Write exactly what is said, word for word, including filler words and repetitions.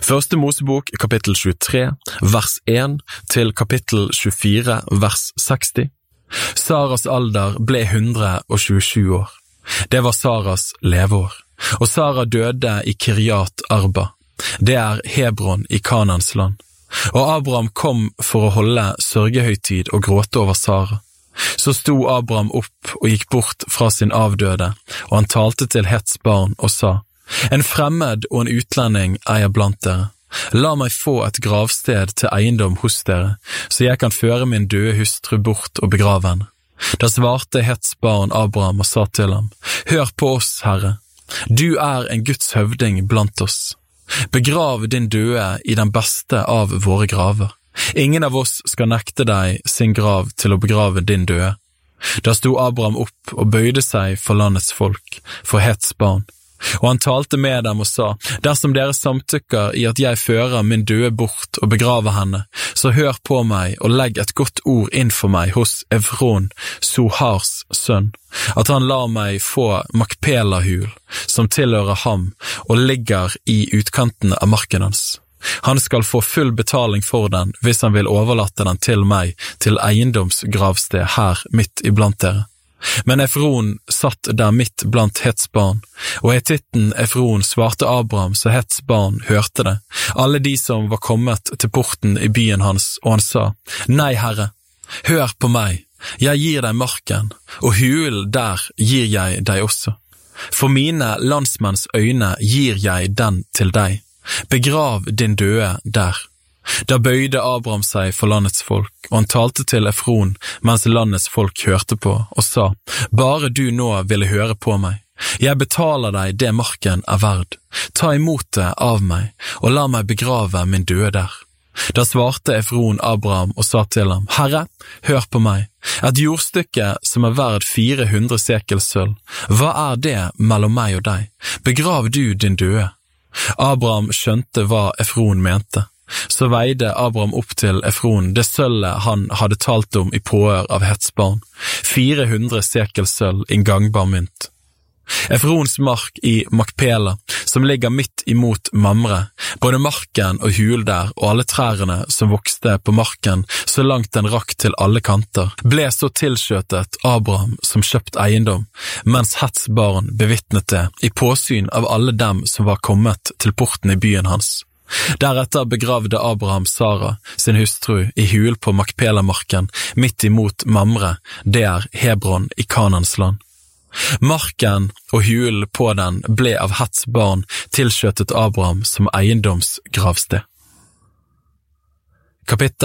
Første Mosebok, kapittel tjuetre, vers én til kapittel tjuefire, vers seksti. Saras alder ble hundre og tjuesju år. Det var Saras leveår. Og Sara døde i Kiryat Arba. Det er Hebron i Kanans land. Og Abraham kom for å holde sørgehøytid og gråte over Sara. Så sto Abraham opp og gikk bort fra sin avdøde, og han talte til Hets barn og sa: En fremmed og en utlending er jeg blant dere. La meg få et gravsted til eiendom hos dere, så jeg kan føre min døde hustru bort og begrave henne. Da svarte Hets barn Abraham og sa til ham: Hør på oss, Herre. Du er en Guds høvding blant oss. Begrav din døde i den beste av våre graver. Ingen av oss skal nekte deg sin grav til å begrave din døde. Da sto Abraham opp og bøyde seg for landets folk, for Hets barn. Og han talte med dem og sa: Dersom dere samtykker i at jeg fører min døde bort og begraver henne, så hør på meg og legg et godt ord inn for meg hos Efron, Sohars sønn, at han lar meg få Makpela-hul, som tilhører ham og ligger i utkantene av marken hans. Han skal få full betaling for den hvis han vil overlate den til meg til eiendomsgravsted her midt iblant dere. Men Efron satt der midt blant Hets barn, og hetitten Efron svarte Abraham så Hets barn hørte det, alle de som var kommet til porten i byen hans, og han sa: Nei, Herre, hør på meg, jeg gir deg marken, og hulen der gir jeg deg også. For mine landsmenns øyne gir jeg den til deg. Begrav din døde der. Da bøyde Abraham seg for landets folk, og han talte til Efron mens landets folk hørte på, og sa: Bare du nå ville høre på meg. Jeg betaler deg det marken er verd. Ta imot det av meg, og la meg begrave min døde der. Da svarte Efron Abraham og sa til ham: Herre, hør på meg. Et jordstykke som er verd fire hundre sekel sølv, hva er det mellom meg og deg? Begrav du din døde. Abraham skjønte hva Efron mente. Så veide Abraham opp til Efron det sølvet han hadde talt om i påhør av Hets barn, fire hundre sekel sølv i gangbar mynt. Efrons mark i Makpela, som ligger midt imot Mamre, både marken og hul der og alle trærne som vokste på marken så langt den rakk til alle kanter, ble så tilskjøtet Abraham som kjøpt eiendom, mens Hets barn bevitnet det i påsyn av alle dem som var kommet til porten i byen hans. Deretter begravde Abraham Sara, sin hustru, i hul på Makpela-marken midt imot Mamre, det er Hebron i Kanans land. Marken og hulen på den ble av Hets barn tilskjøtet Abraham som eiendomsgravsted. Kapittel